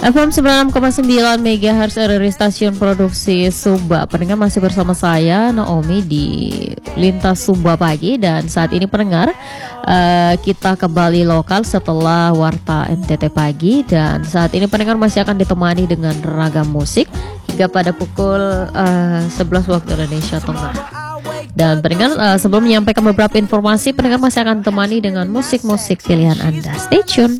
FM 96,9 MHz RRI Stasiun Produksi Sumba. Pendengar masih bersama saya Naomi di Lintas Sumba Pagi. Dan saat ini pendengar kita kembali lokal setelah Warta NTT Pagi. Dan saat ini pendengar masih akan ditemani dengan ragam musik hingga pada pukul 11 waktu Indonesia Tengah. Dan pendengar sebelum menyampaikan beberapa informasi, pendengar masih akan ditemani dengan musik-musik pilihan Anda. Stay tune.